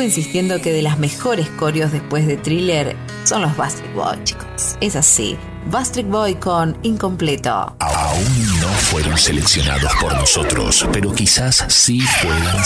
sigo insistiendo que de las mejores coreos después de Thriller son los Backstreet Boys, chicos. Es así. Backstreet Boy con Incompleto. Aún no fueron seleccionados por nosotros, pero quizás sí puedan